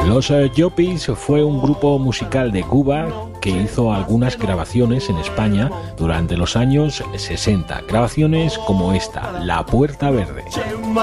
Los Yuppies fue un grupo musical de Cuba que hizo algunas grabaciones en España durante los años 60. Grabaciones como esta, La Puerta Verde.